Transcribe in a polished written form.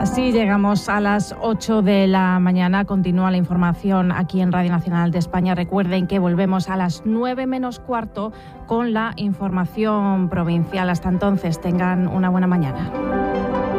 Así llegamos a las 8 de la mañana. Continúa la información aquí en Radio Nacional de España. Recuerden que volvemos a las 9 menos cuarto con la información provincial. Hasta entonces, tengan una buena mañana.